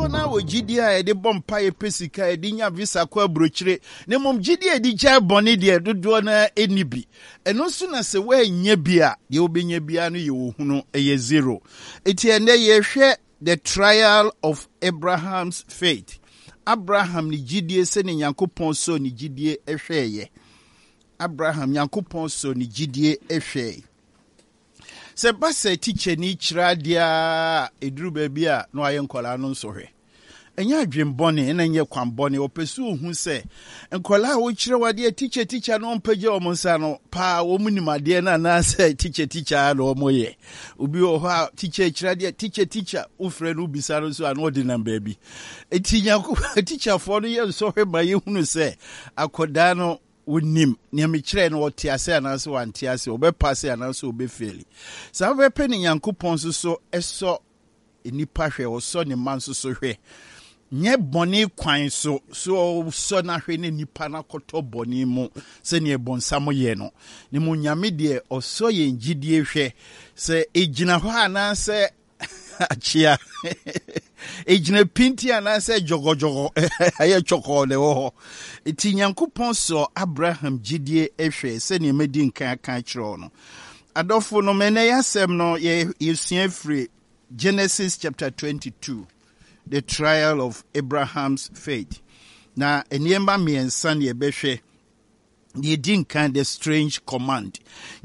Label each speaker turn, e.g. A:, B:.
A: dodo na wo gidi a de bompa ye pesika e de nya visa kwa brochire ne mom gidi e di gya bone de dodo na enibi eno so na se wa nya bia de obenya bia no ye wo hunu ye zero eti ene ye hwe the trial of Abraham's faith. Abraham ni gidi se ne Nyankopon so ni gidi ehweye. Abraham Nyankopon so ni gidi ehweye. Se basa teacher ni kira dia eduru ba bia no aye nkola no nso hwe. Enya adwembone na nye kwambone opesu hu se nkola wo kire wade teacher no mpaje o monsa no pa wo munimade na na se teacher no moye obi o ha teacher kire de teacher ufre no bisa no so ano de namba bi etinya ko teacher fo no ye so hwe ma ye hunu se akoda no wonim ne me kire no wote ase anase wante ase obepase anase obefeli sa obepe ne Nyankopon so eso enipa hwe wo so ne man so hwe nye boni kwan so na hwe ne nipa na koto boni mu se ne bonsam ye no ne mu nyame de oso ye ngidie hwe se ejina ho anase achia ejina pinti anase jogojogo aye choko le wo eti Nyankopon so Abraham gidie ehwe se ne medi nkan kan kiro no adofo no mene yasem no ye sua free Genesis chapter 22. The trial of Abraham's faith. Na enyemba miensa ne ebehwe ye din kan the strange command.